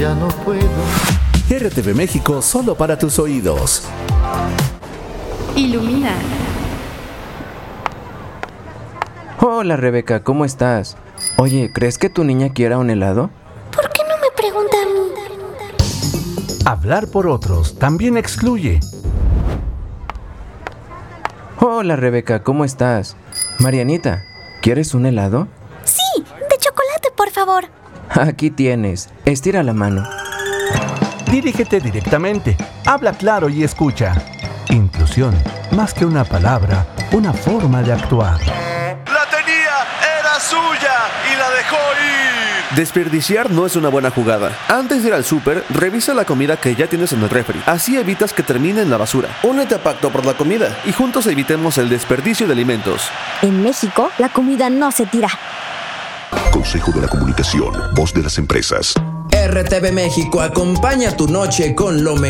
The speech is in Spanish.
ya no puedo. RTV México, solo para tus oídos. Ilumina. Hola Rebeca, ¿cómo estás? Oye, ¿crees que tu niña quiera un helado? ¿Por qué no me pregunta a mí? Hablar por otros también excluye. Hola Rebeca, ¿cómo estás? Marianita, ¿quieres un helado? Sí, de chocolate, por favor. Aquí tienes, estira la mano. Dirígete directamente, habla claro y escucha. Inclusión, más que una palabra, una forma de actuar. ¡La tenía! ¡Era suya! ¡Y la dejó ir! Desperdiciar no es una buena jugada. Antes de ir al súper, revisa la comida que ya tienes en el refri. Así evitas que termine en la basura. Únete a Pacto por la Comida y juntos evitemos el desperdicio de alimentos. En México, la comida no se tira. Consejo de la Comunicación, voz de las empresas. RTV México acompaña tu noche con lo mejor.